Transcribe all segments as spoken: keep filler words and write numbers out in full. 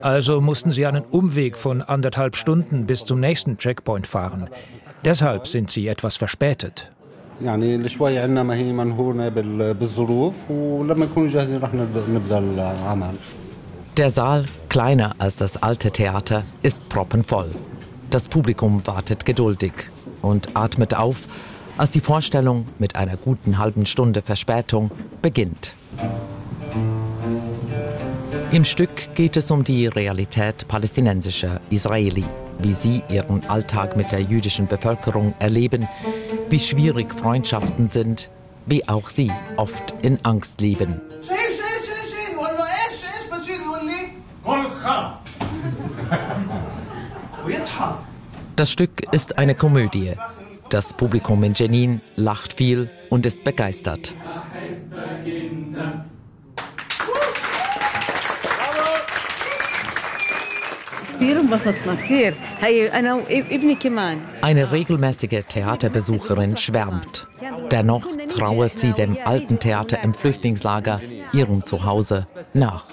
Also mussten sie einen Umweg von anderthalb Stunden bis zum nächsten Checkpoint fahren. Deshalb sind sie etwas verspätet. Der Saal, kleiner als das alte Theater, ist proppenvoll. Das Publikum wartet geduldig und atmet auf, als die Vorstellung mit einer guten halben Stunde Verspätung beginnt. Im Stück geht es um die Realität palästinensischer Israeli, wie sie ihren Alltag mit der jüdischen Bevölkerung erleben, wie schwierig Freundschaften sind, wie auch sie oft in Angst leben. Das Stück ist eine Komödie. Das Publikum in Jenin lacht viel und ist begeistert. Eine regelmäßige Theaterbesucherin schwärmt. Dennoch trauert sie dem alten Theater im Flüchtlingslager, ihrem Zuhause, nach.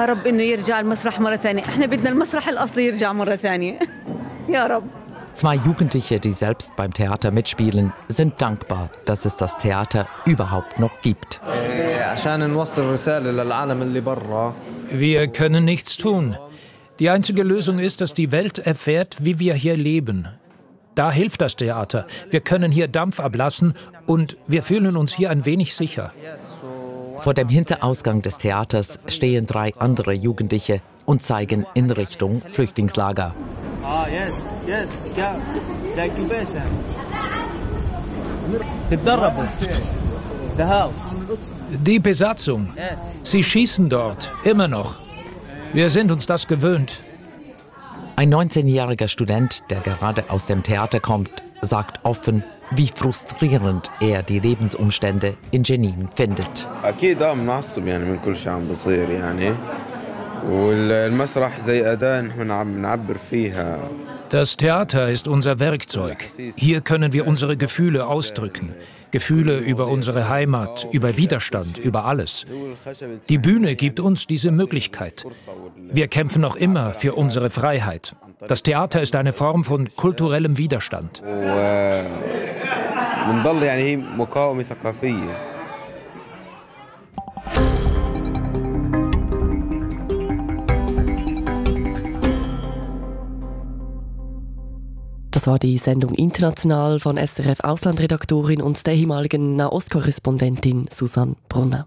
Zwei Jugendliche, die selbst beim Theater mitspielen, sind dankbar, dass es das Theater überhaupt noch gibt. Wir können nichts tun. Die einzige Lösung ist, dass die Welt erfährt, wie wir hier leben. Da hilft das Theater. Wir können hier Dampf ablassen und wir fühlen uns hier ein wenig sicher. Vor dem Hinterausgang des Theaters stehen drei andere Jugendliche und zeigen in Richtung Flüchtlingslager. Ah, yes, yes, yeah. Thank you, Besha. The house. Die Besatzung. Sie schießen dort, immer noch. Wir sind uns das gewöhnt. Ein neunzehnjähriger Student, der gerade aus dem Theater kommt, sagt offen, wie frustrierend er die Lebensumstände in Jenin findet. Das Theater ist unser Werkzeug. Hier können wir unsere Gefühle ausdrücken. Gefühle über unsere Heimat, über Widerstand, über alles. Die Bühne gibt uns diese Möglichkeit. Wir kämpfen noch immer für unsere Freiheit. Das Theater ist eine Form von kulturellem Widerstand. Das war die Sendung International von S R F-Auslandredaktorin und der ehemaligen Nahostkorrespondentin Susanne Brunner.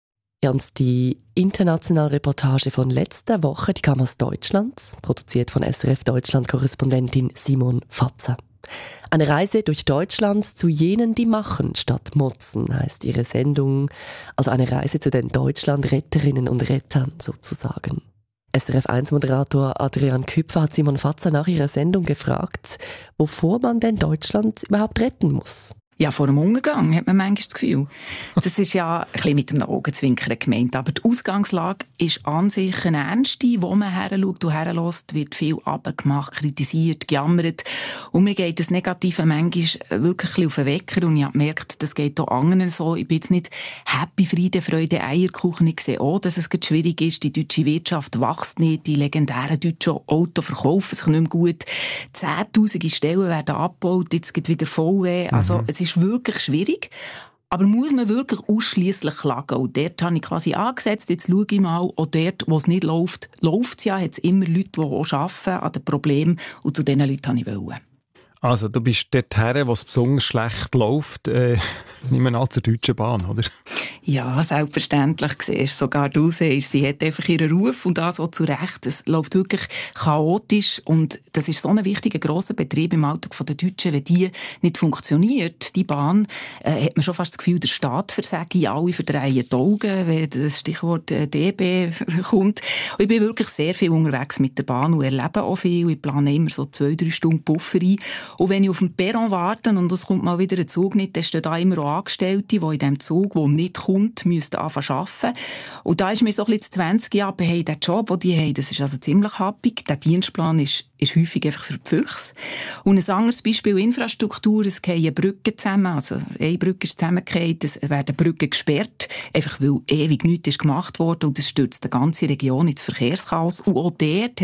Und die internationale Reportage von letzter Woche, die kam aus Deutschland, produziert von S R F-Deutschland-Korrespondentin Simon Fatzer. Eine Reise durch Deutschland zu jenen, die machen statt motzen, heisst ihre Sendung. Also eine Reise zu den Deutschland-Retterinnen und Rettern sozusagen. S R F eins Moderator Adrian Küpfer hat Simon Fatzer nach ihrer Sendung gefragt, wovor man denn Deutschland überhaupt retten muss. Ja, vor dem Untergang hat man manchmal das Gefühl. Das ist ja ein bisschen mit dem Augenzwinkern gemeint. Aber die Ausgangslage ist an sich eine ernste. Wo man heranschaut und heranlässt, wird viel abgemacht, kritisiert, gejammert. Und mir geht das Negative manchmal wirklich ein bisschen auf den Wecker. Und ich habe gemerkt, das geht auch anderen so. Ich bin jetzt nicht happy, Friede, Freude, Eierkuchen. Ich sehe auch, dass es schwierig ist. Die deutsche Wirtschaft wächst nicht. Die legendären deutschen Autos verkaufen sich nicht mehr gut. Zehntausende Stellen werden abgebaut. Jetzt geht wieder V W. Also, mhm. Es ist wirklich schwierig. Aber muss man wirklich ausschliesslich klagen? Und dort habe ich quasi angesetzt, jetzt schaue ich mal, auch dort, wo es nicht läuft, läuft es ja, hat es immer Leute, die auch arbeiten an den Problemen. Und zu diesen Leuten wollte ich wollen. Also du bist dort her, wo es besonders schlecht läuft, äh, nicht mehr an zur Deutschen Bahn, oder? Ja, selbstverständlich siehst sogar du siehst, sie hat einfach ihren Ruf und das auch zu Recht. Es läuft wirklich chaotisch und das ist so ein wichtiger, grosser Betrieb im Alltag der Deutschen. Wenn die nicht funktioniert, die Bahn, äh, hat man schon fast das Gefühl, der Staat versage, alle verdrehen die Augen, wenn das Stichwort äh, D B kommt. Und ich bin wirklich sehr viel unterwegs mit der Bahn und erlebe auch viel. Ich plane immer so zwei, drei Stunden Puffer ein. Und wenn ich auf dem Perron warte und es kommt mal wieder ein Zug nicht, dann stehen da immer auch Angestellte, die in diesem Zug, der nicht kommt, kommt, müssten anfangen zu arbeiten. Und da ist mir so ein bisschen zwanzig Jahre, hey, der Job, den die haben, das ist also ziemlich happig. Der Dienstplan ist, ist häufig einfach für die Füchse. Und ein anderes Beispiel Infrastruktur, es fallen Brücken zusammen, also eine Brücke ist zusammengefallen, es werden Brücken gesperrt, einfach weil ewig nichts ist gemacht wurde und das stürzt die ganze Region ins Verkehrschaos. Und auch dort